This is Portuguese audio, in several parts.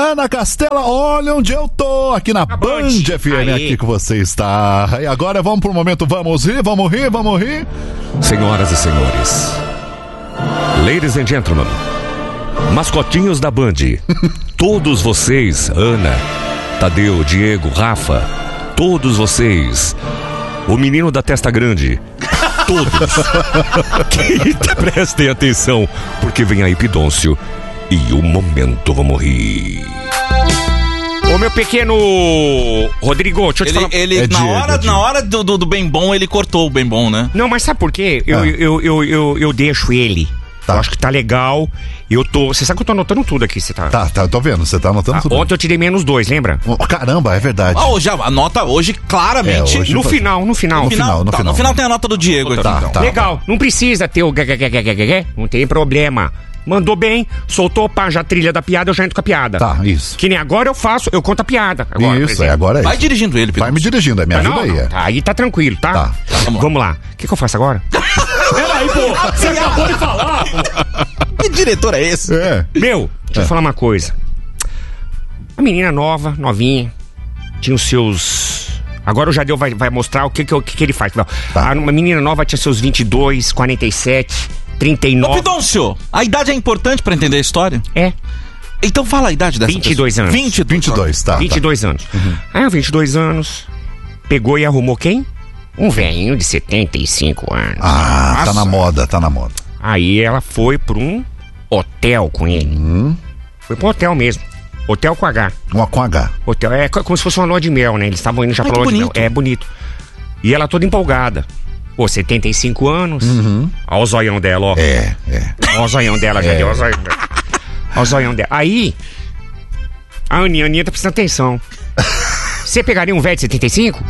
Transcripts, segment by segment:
Ana Castela, olha onde eu tô, aqui na Band FM, aqui que você está. E agora vamos pro momento, vamos rir. Senhoras e senhores, ladies and gentlemen, mascotinhos da Band, todos vocês, Ana, Tadeu, Diego, Rafa, todos vocês, o menino da testa grande, todos, que prestem atenção, porque vem aí Pidôncio e o momento vamos rir. Ô meu pequeno Rodrigo, deixa eu te falar. Ele na hora do bem bom, ele cortou o bem bom, né? Não, mas sabe por quê? Eu deixo ele. Tá. Eu acho que tá legal. Você sabe que eu tô anotando tudo aqui, você tá? Tá, eu tô vendo, você tá anotando tudo. Ontem eu tirei -2, lembra? Caramba, é verdade. Já a nota hoje, claramente. Hoje no final. No final tem a nota do Diego. Tá. Legal, não precisa ter o não tem problema. Mandou bem, soltou, pá, já a trilha da piada, eu já entro com a piada. Tá, isso. Que nem agora eu conto a piada. Agora, isso, agora é Vai isso. dirigindo ele, Pedro. Vai me dirigindo, me ajuda aí. Tá, aí tá tranquilo, tá? Tá. Vamos lá. O que eu faço agora? Peraí, pô, você acabou de falar, pô. Que diretor é esse? Deixa eu falar uma coisa. A menina novinha, tinha os seus... Agora o Jadeu vai mostrar o que ele faz. Tá. Uma menina nova tinha seus 22, 47, 39... Ô, Pidôncio, a idade é importante pra entender a história? É. Então fala a idade dessa 22 pessoa. anos. 22, tá. 22 anos. Uhum. Aí, 22 anos, pegou e arrumou quem? Um velhinho de 75 anos. Ah, tá na moda. Aí ela foi pra um hotel com ele. Foi pra um hotel mesmo. Hotel com H. Com H. Hotel, é como se fosse uma lua de mel, né? Eles estavam indo já pra lua de mel. É bonito. E ela toda empolgada. Pô, 75 anos. Olha o zoião dela, ó. Olha o zoião dela, já deu. Olha o zoião dela. Aí, a Aninha tá prestando atenção. Você pegaria um velho de 75?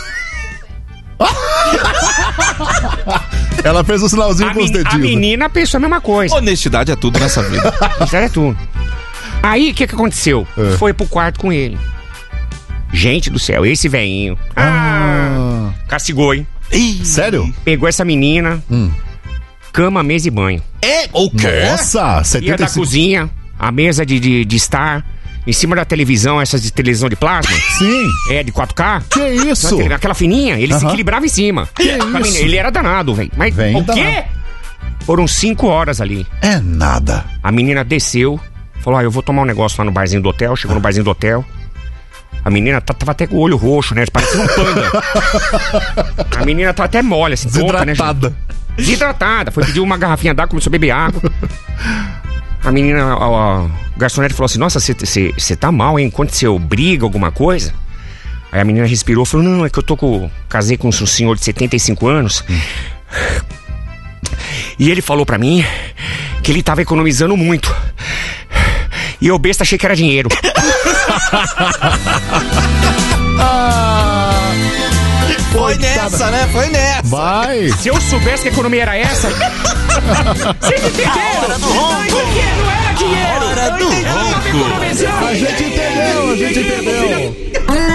Ela fez o sinalzinho com os dedinhos. A menina pensou a mesma coisa. Honestidade é tudo nessa vida. Honestidade é tudo. Aí, o que aconteceu? Foi pro quarto com ele. Gente do céu, esse velhinho. Castigou, hein? Sério? Pegou essa menina, cama, mesa e banho. O quê? Nossa, 75... Ia da cozinha, a mesa de estar, em cima da televisão, essas de televisão de plasma. Sim. De 4K. Que isso? Aquela fininha, ele se equilibrava em cima. Que isso? Ele era danado, velho. Mas Vem o quê? danado. Foram 5 horas ali. É nada. A menina desceu, falou, eu vou tomar um negócio lá no barzinho do hotel. Chegou no barzinho do hotel. A menina tava até com o olho roxo, né? Parecia um panda. A menina tava até mole, assim, tonta, né? Desidratada. Foi pedir uma garrafinha d'água, começou a beber água. A menina, a garçonete falou assim, nossa, você tá mal, hein? Aconteceu briga, alguma coisa? Aí a menina respirou e falou, não, é que eu casei com um senhor de 75 anos. E ele falou pra mim que ele tava economizando muito. E eu besta achei que era dinheiro. Foi nessa, né? Foi nessa. Vai. Se eu soubesse que a economia era essa... Vocês entenderam? Não era dinheiro. Hora do ronco. A gente entendeu.